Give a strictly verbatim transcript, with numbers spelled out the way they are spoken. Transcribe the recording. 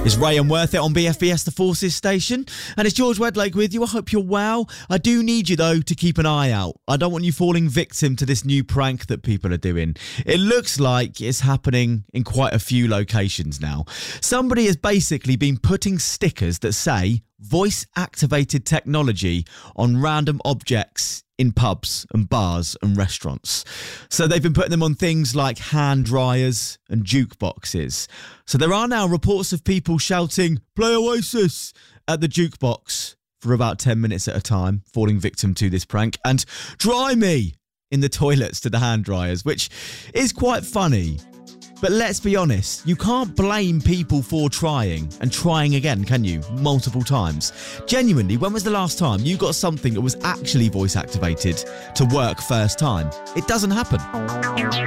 It's Ray and Worth It on B F B S, the Forces station. And it's George Wedlake with you. I hope you're well. I do need you, though, to keep an eye out. I don't want you falling victim to this new prank that people are doing. It looks like it's happening in quite a few locations now. Somebody has basically been putting stickers that say voice-activated technology on random objects in pubs and bars and restaurants. So they've been putting them on things like hand dryers and jukeboxes. So there are now reports of people shouting, "Play Oasis," at the jukebox for about ten minutes at a time, falling victim to this prank, and "Dry Me" in the toilets to the hand dryers, which is quite funny. But let's be honest, you can't blame people for trying and trying again, can you? Multiple times. Genuinely, when was the last time you got something that was actually voice activated to work first time? It doesn't happen.